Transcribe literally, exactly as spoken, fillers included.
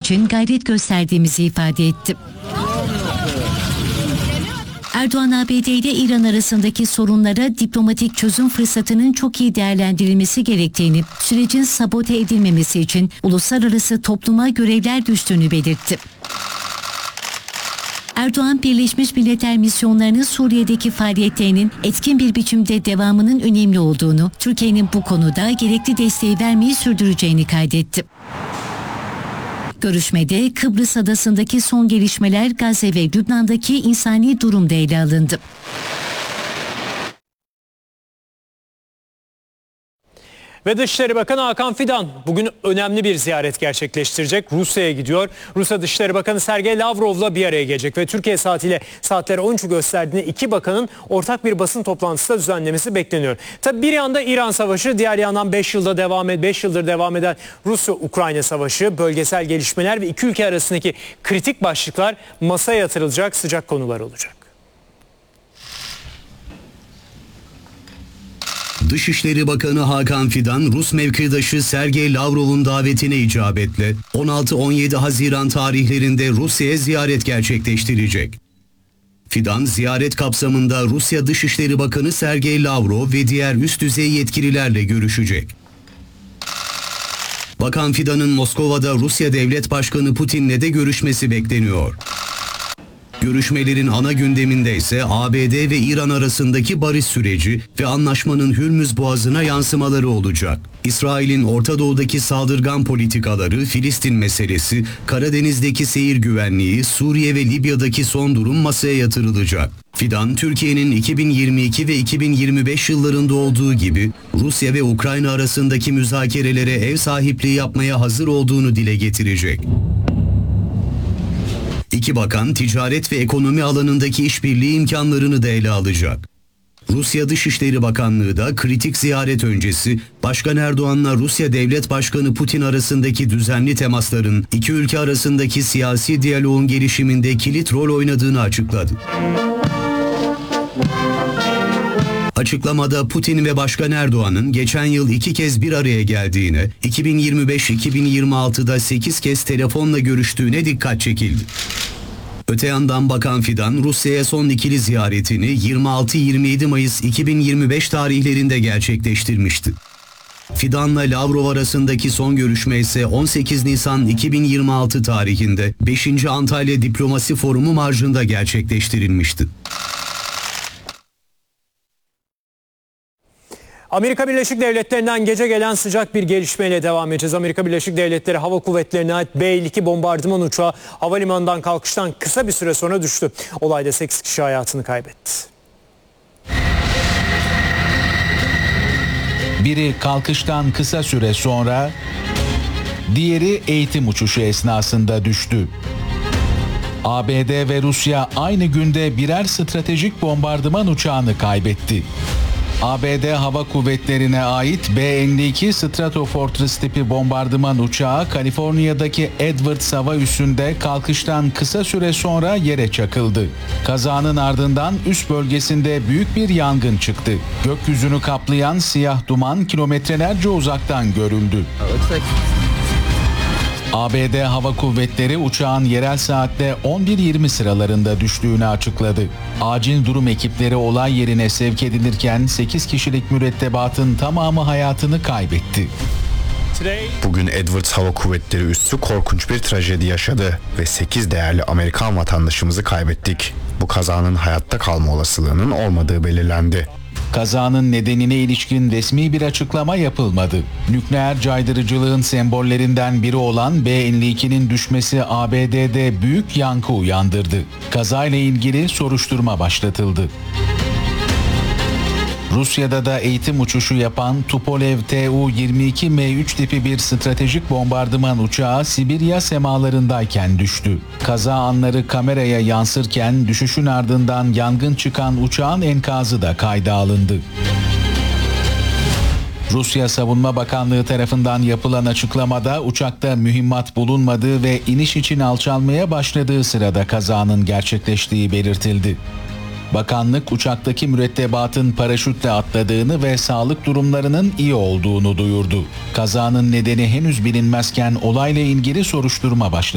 için gayret gösterdiğimizi ifade etti. Erdoğan, A B D ile İran arasındaki sorunlara diplomatik çözüm fırsatının çok iyi değerlendirilmesi gerektiğini, sürecin sabote edilmemesi için uluslararası topluma görevler düştüğünü belirtti. Erdoğan, Birleşmiş Milletler misyonlarının Suriye'deki faaliyetlerinin etkin bir biçimde devamının önemli olduğunu, Türkiye'nin bu konuda gerekli desteği vermeyi sürdüreceğini kaydetti. Görüşmede Kıbrıs Adası'ndaki son gelişmeler, Gazze ve Lübnan'daki insani durum da ele alındı. Ve Dışişleri Bakanı Hakan Fidan bugün önemli bir ziyaret gerçekleştirecek. Rusya'ya gidiyor. Rusya Dışişleri Bakanı Sergey Lavrov'la bir araya gelecek ve Türkiye saatiyle saatleri on üçü gösterdiğinde iki bakanın ortak bir basın toplantısı da düzenlemesi bekleniyor. Tabii bir yanda İran Savaşı, diğer yandan beş yılda devam ed beş yıldır devam eden Rusya-Ukrayna Savaşı, bölgesel gelişmeler ve iki ülke arasındaki kritik başlıklar masaya yatırılacak sıcak konular olacak. Dışişleri Bakanı Hakan Fidan, Rus mevkidaşı Sergey Lavrov'un davetine icabetle on altı on yedi Haziran tarihlerinde Rusya'ya ziyaret gerçekleştirecek. Fidan, ziyaret kapsamında Rusya Dışişleri Bakanı Sergey Lavrov ve diğer üst düzey yetkililerle görüşecek. Bakan Fidan'ın Moskova'da Rusya Devlet Başkanı Putin'le de görüşmesi bekleniyor. Görüşmelerin ana gündeminde ise A B D ve İran arasındaki barış süreci ve anlaşmanın Hürmüz Boğazı'na yansımaları olacak. İsrail'in Orta Doğu'daki saldırgan politikaları, Filistin meselesi, Karadeniz'deki seyir güvenliği, Suriye ve Libya'daki son durum masaya yatırılacak. Fidan, Türkiye'nin iki bin yirmi iki ve iki bin yirmi beş yıllarında olduğu gibi Rusya ve Ukrayna arasındaki müzakerelere ev sahipliği yapmaya hazır olduğunu dile getirecek. İki bakan ticaret ve ekonomi alanındaki işbirliği imkanlarını da ele alacak. Rusya Dışişleri Bakanlığı da kritik ziyaret öncesi Başkan Erdoğan'la Rusya Devlet Başkanı Putin arasındaki düzenli temasların iki ülke arasındaki siyasi diyaloğun gelişiminde kilit rol oynadığını açıkladı. Açıklamada Putin ve Başkan Erdoğan'ın geçen yıl iki kez bir araya geldiğine, iki bin yirmi beş iki bin yirmi altıda sekiz kez telefonla görüştüğüne dikkat çekildi. Öte yandan Bakan Fidan, Rusya'ya son ikili ziyaretini yirmi altı yirmi yedi Mayıs iki bin yirmi beş tarihlerinde gerçekleştirmişti. Fidan'la Lavrov arasındaki son görüşme ise on sekiz Nisan iki bin yirmi altı tarihinde beşinci Antalya Diplomasi Forumu marjında gerçekleştirilmişti. Amerika Birleşik Devletleri'nden gece gelen sıcak bir gelişmeyle devam edeceğiz. Amerika Birleşik Devletleri Hava Kuvvetleri'ne ait B elli iki bombardıman uçağı havalimanından kalkıştan kısa bir süre sonra düştü. Olayda sekiz kişi hayatını kaybetti. Biri kalkıştan kısa süre sonra, diğeri eğitim uçuşu esnasında düştü. A B D ve Rusya aynı günde birer stratejik bombardıman uçağını kaybetti. A B D Hava Kuvvetleri'ne ait B elli iki Stratofortress tipi bombardıman uçağı Kaliforniya'daki Edwards hava üssünde kalkıştan kısa süre sonra yere çakıldı. Kazanın ardından üst bölgesinde büyük bir yangın çıktı. Gökyüzünü kaplayan siyah duman kilometrelerce uzaktan görüldü. A B D Hava Kuvvetleri uçağın yerel saatte on bir yirmi sıralarında düştüğünü açıkladı. Acil durum ekipleri olay yerine sevk edilirken sekiz kişilik mürettebatın tamamı hayatını kaybetti. Bugün Edwards Hava Kuvvetleri üssü korkunç bir trajedi yaşadı ve sekiz değerli Amerikan vatandaşımızı kaybettik. Bu kazanın hayatta kalma olasılığının olmadığı belirlendi. Kazanın nedenine ilişkin resmi bir açıklama yapılmadı. Nükleer caydırıcılığın sembollerinden biri olan B elli ikinin düşmesi A B D'de büyük yankı uyandırdı. Kazayla ilgili soruşturma başlatıldı. Rusya'da da eğitim uçuşu yapan Tupolev T U yirmi iki M üç tipi bir stratejik bombardıman uçağı Sibirya semalarındayken düştü. Kaza anları kameraya yansırken düşüşün ardından yangın çıkan uçağın enkazı da kayda alındı. Rusya Savunma Bakanlığı tarafından yapılan açıklamada uçakta mühimmat bulunmadığı ve iniş için alçalmaya başladığı sırada kazanın gerçekleştiği belirtildi. Bakanlık uçaktaki mürettebatın paraşütle atladığını ve sağlık durumlarının iyi olduğunu duyurdu. Kazanın nedeni henüz bilinmezken olayla ilgili soruşturma başladı.